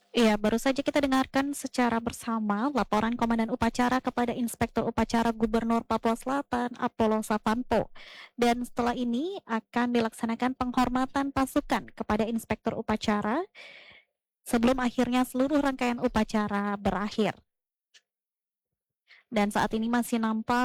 Iya, baru saja kita dengarkan secara bersama laporan Komandan Upacara kepada Inspektur Upacara Gubernur Papua Selatan, Apollo Savanto. Dan setelah ini akan dilaksanakan penghormatan pasukan kepada Inspektur Upacara sebelum akhirnya seluruh rangkaian upacara berakhir. Dan saat ini masih nampak